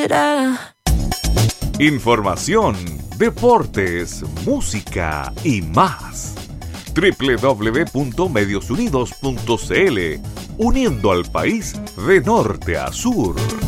será. Información, deportes, música y más. www.mediosunidos.cl, uniendo al país de norte a sur.